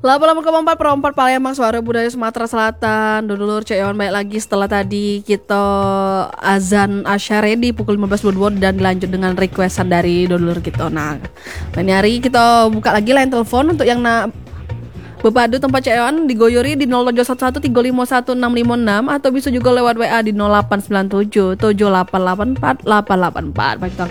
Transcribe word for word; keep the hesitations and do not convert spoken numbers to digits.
delapan puluh empat perempat Palembang suara budaya Sumatera Selatan. Dulur Ceyon baik lagi setelah tadi kita azan asyare di pukul lima belas dua puluh dua dan dilanjut dengan requestan dari dulur kita. Nah, ini hari kita buka lagi line telepon untuk yang nak Bepadu tempat Ceyon digoyori di nol tujuh satu satu tiga lima satu enam lima enam atau bisa juga lewat W A di nol delapan sembilan tujuh tujuh delapan delapan empat delapan delapan empat. Baik, kita